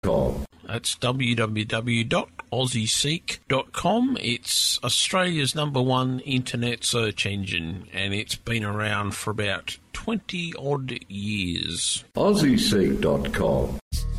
That's www.aussieseek.com. It's Australia's #1 internet search engine, and it's been around for about 20-odd years. AussieSeek.com.